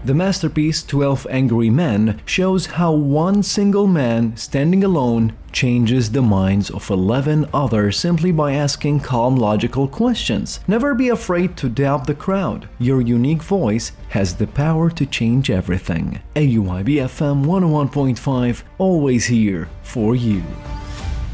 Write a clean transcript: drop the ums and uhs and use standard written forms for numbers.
The masterpiece 12 Angry Men shows how one single man standing alone changes the minds of 11 others simply by asking calm, logical questions. Never be afraid to doubt the crowd. Your unique voice has the power to change everything. AUIB FM 101.5, always here for you.